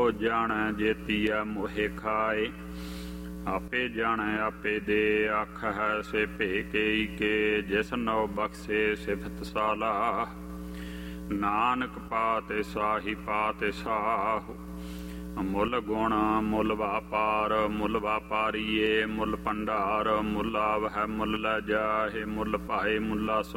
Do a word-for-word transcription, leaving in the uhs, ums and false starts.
ਜਾਣੈ ਜੇਤੀਐ ਮੋਹਿ ਖਾਏ। ਆਪੇ ਜਾਣੈ ਆਪੇ ਦੇ ਆਖ ਹੈ ਸੇ ਭੇ ਕੇਈ ਕੇ। ਜਿਸ ਨਉ ਬਖਸ਼ੇ ਸਿਫਤ ਸਾਲਾ ਨਾਨਕ ਪਾਤਿ ਸਾਹੀ ਪਾਤਿ ਸਾਹੁ। ਮੁੱਲ ਗੁਣ ਮੁੱਲ ਵਾਪਾਰ ਮੁੱਲ ਵਾਪਾਰੀਏ। ਮੁੱਲ ਭੰਡਾਰ ਮੁੱਲ ਆਵਹਿ ਮੁੱਲ ਲੈ ਜਾਹੇ। ਮੁੱਲ ਭਾਏ ਮੁੱਲਾ